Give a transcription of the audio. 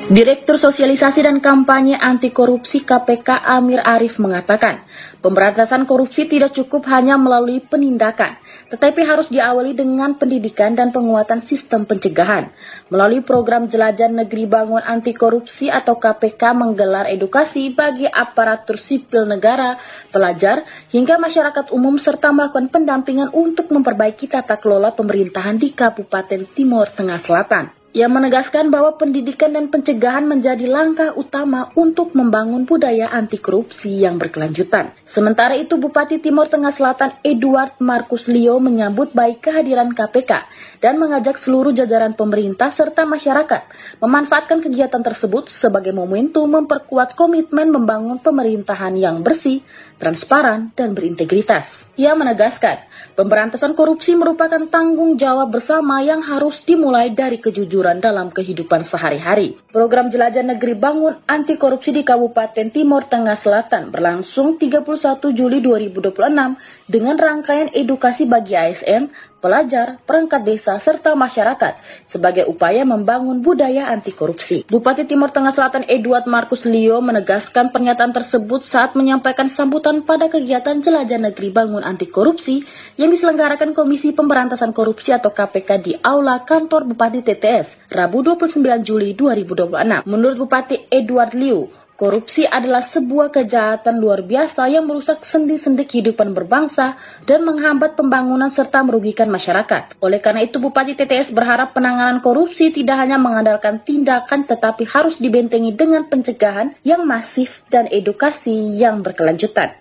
Direktur Sosialisasi dan Kampanye Anti Korupsi KPK Amir Arif mengatakan, pemberantasan korupsi tidak cukup hanya melalui penindakan, tetapi harus diawali dengan pendidikan dan penguatan sistem pencegahan. Melalui program Jelajah Negeri Bangun Anti Korupsi atau KPK menggelar edukasi bagi aparatur sipil negara, pelajar, hingga masyarakat umum serta melakukan pendampingan untuk memperbaiki tata kelola pemerintahan di Kabupaten Timur Tengah Selatan. Ia menegaskan bahwa pendidikan dan pencegahan menjadi langkah utama untuk membangun budaya anti korupsi yang berkelanjutan. Sementara itu, Bupati Timur Tengah Selatan Edward Markus Lio menyambut baik kehadiran KPK dan mengajak seluruh jajaran pemerintah serta masyarakat memanfaatkan kegiatan tersebut sebagai momentum memperkuat komitmen membangun pemerintahan yang bersih, transparan, dan berintegritas. Ia menegaskan, pemberantasan korupsi merupakan tanggung jawab bersama yang harus dimulai dari kejujuran dalam kehidupan sehari-hari. Program Jelajah Negeri Bangun Anti Korupsi di Kabupaten Timur Tengah Selatan berlangsung 31 Juli 2026 dengan rangkaian edukasi bagi ASN, pelajar, perangkat desa, serta masyarakat sebagai upaya membangun budaya anti korupsi. Bupati Timur Tengah Selatan Edward Markus Lio menegaskan pernyataan tersebut saat menyampaikan sambutan pada kegiatan Jelajah Negeri Bangun Anti Korupsi yang diselenggarakan Komisi Pemberantasan Korupsi atau KPK di Aula Kantor Bupati TTS, Rabu 29 Juli 2026. Menurut Bupati Edward Liu, korupsi adalah sebuah kejahatan luar biasa yang merusak sendi-sendi kehidupan berbangsa dan menghambat pembangunan serta merugikan masyarakat. Oleh karena itu, Bupati TTS berharap penanganan korupsi tidak hanya mengandalkan tindakan tetapi harus dibentengi dengan pencegahan yang masif dan edukasi yang berkelanjutan.